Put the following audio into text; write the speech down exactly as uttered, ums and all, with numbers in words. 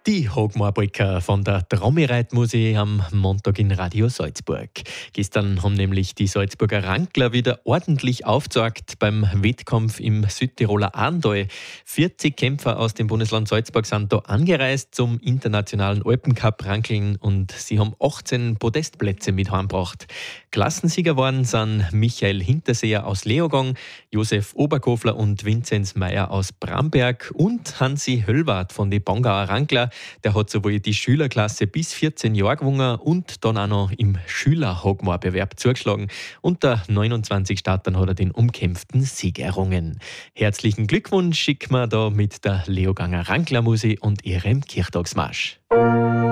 Die Hogmar-Brücker von der Trommi-Reitmusik am Montag in Radio Salzburg. Gestern haben nämlich die Salzburger Rankler wieder ordentlich aufgezeigt beim Wettkampf im Südtiroler Arndal. vierzig Kämpfer aus dem Bundesland Salzburg sind da angereist zum internationalen Alpencup-Rankeln und sie haben achtzehn Podestplätze mit heimgebracht. Klassensieger waren sind Michael Hinterseher aus Leogang, Josef Oberkofler und Vinzenz Meyer aus Bramberg und Hansi Höllwart von den Bongauer Rankler. Der hat sowohl die Schülerklasse bis vierzehn Jahre gewonnen und dann auch noch im Schüler-Hogmar-Bewerb zugeschlagen. Unter neunundzwanzig Startern hat er den umkämpften Sieg errungen. Herzlichen Glückwunsch schicken wir da mit der Leoganger Ranklermusik und ihrem Kirchtagsmarsch.